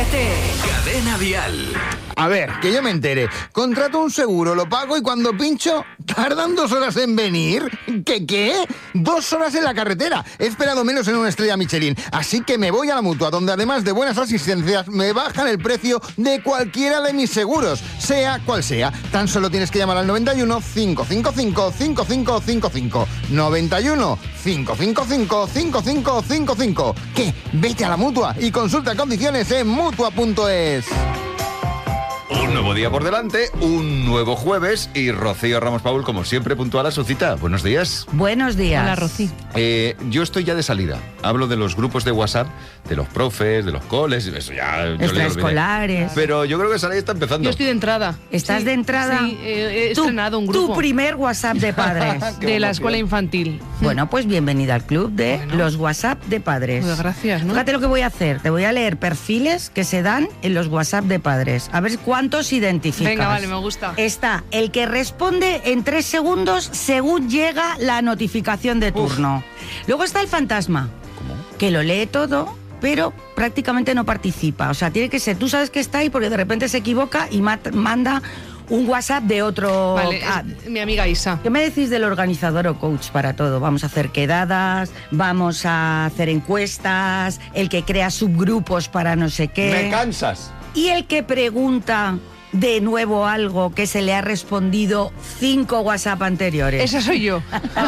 Atrévete. Cadena Dial. A ver, que yo me entere. Contrato un seguro, lo pago y cuando pincho, ¿tardan 2 horas en venir? ¿Qué? 2 horas en la carretera. He esperado menos en una estrella Michelin. Así que me voy a la Mutua, donde además de buenas asistencias, me bajan el precio de cualquiera de mis seguros, sea cual sea. Tan solo tienes que llamar al 91 555 5555. 91 555 5555. ¿Qué? Vete a la Mutua y consulta condiciones en Mutua.es. Un nuevo día por delante, un nuevo jueves y Rocío Ramos Paul, como siempre, puntual a su cita. Buenos días. Buenos días. Hola, Rocío. Yo estoy ya de salida. Hablo de los grupos de WhatsApp, de los profes, de los coles, eso ya... Extraescolares. Pero yo creo que salida está empezando. Yo estoy de entrada. ¿Estás de entrada? Sí, he estrenado un grupo. Tu primer WhatsApp de padres. De la escuela infantil. Bueno, pues bienvenida al club de los WhatsApp de padres. Pues gracias, ¿no? Fíjate lo que voy a hacer. Te voy a leer perfiles que se dan en los WhatsApp de padres. A ver cuántos identificas. Venga, vale, me gusta. Está el que responde en 3 segundos según llega la notificación de turno. Luego está el fantasma, que lo lee todo, pero prácticamente no participa. O sea, tiene que ser, tú sabes que está ahí porque de repente se equivoca y manda un WhatsApp de otro... Vale, mi amiga Isa. ¿Qué me decís del organizador o coach para todo? Vamos a hacer quedadas, vamos a hacer encuestas, el que crea subgrupos para no sé qué. Me cansas. Y el que pregunta de nuevo algo que se le ha respondido 5 WhatsApp anteriores. Esa soy yo.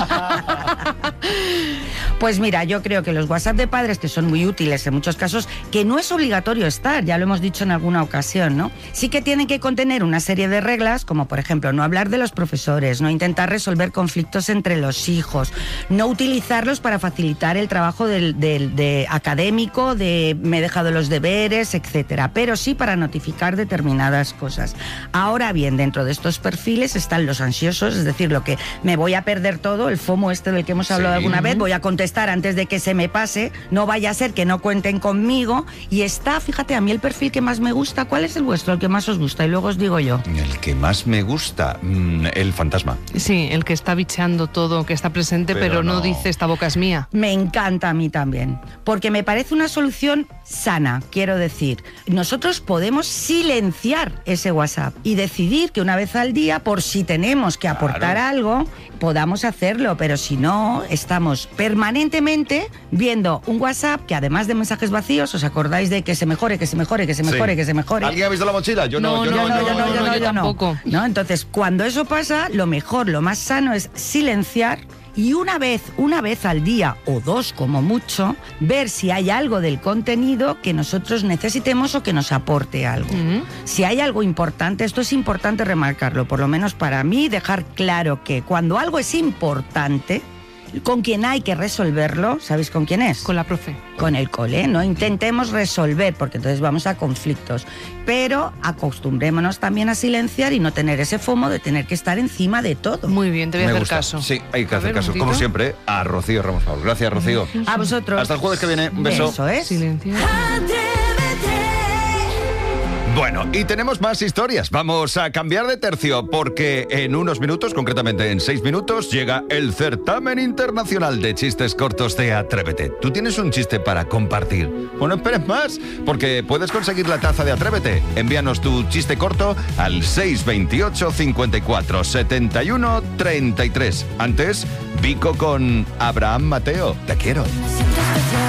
Pues mira, yo creo que los WhatsApp de padres, que son muy útiles en muchos casos, que no es obligatorio estar, ya lo hemos dicho en alguna ocasión, ¿no? Sí que tienen que contener una serie de reglas, como por ejemplo, no hablar de los profesores, no intentar resolver conflictos entre los hijos, no utilizarlos para facilitar el trabajo de académico, de me he dejado los deberes, etcétera, pero sí para notificar determinadas cosas. Ahora bien, dentro de estos perfiles están los ansiosos, es decir, lo que me voy a perder todo, el FOMO del que hemos hablado alguna vez, voy a contestar antes de que se me pase, no vaya a ser que no cuenten conmigo. Y está, fíjate, a mí el perfil que más me gusta, ¿cuál es el vuestro, el que más os gusta? Y luego os digo yo. El que más me gusta, el fantasma. Sí, el que está bicheando todo, que está presente, pero no dice esta boca es mía. Me encanta a mí también, porque me parece una solución sana, quiero decir. Nosotros podemos silenciar ese WhatsApp y decidir que una vez al día, por si tenemos que aportar algo, podamos hacerlo, pero si no, estamos permanentemente viendo un WhatsApp que además de mensajes vacíos, ¿os acordáis de que se mejore, que se mejore, que se mejore, Sí. que se mejore? ¿Alguien ha visto la mochila? Yo no. Yo tampoco. ¿No? Entonces, cuando eso pasa, lo mejor, lo más sano es silenciar y una vez al día, o 2 como mucho, ver si hay algo del contenido que nosotros necesitemos o que nos aporte algo. Si hay algo importante, esto es importante remarcarlo, por lo menos para mí, dejar claro que cuando algo es importante, con quien hay que resolverlo, ¿sabéis con quién es? Con la profe. Con el cole, no intentemos resolver, porque entonces vamos a conflictos. Pero acostumbrémonos también a silenciar y no tener ese FOMO de tener que estar encima de todo. Muy bien, te voy a hacer gusta. caso. Sí, hay que hacer ver, caso. un Como momentito. siempre, a Rocío Ramos Paul. Gracias, Rocío. A vosotros. Hasta el jueves que viene. Un beso. Eso es. Silencio. Bueno, y tenemos más historias. Vamos a cambiar de tercio porque en unos minutos, concretamente en 6 minutos, llega el certamen internacional de chistes cortos de Atrévete. ¿Tú tienes un chiste para compartir? Bueno, esperes más, porque puedes conseguir la taza de Atrévete. Envíanos tu chiste corto al 628 54 71 33. Antes, Vico con Abraham Mateo. Te quiero.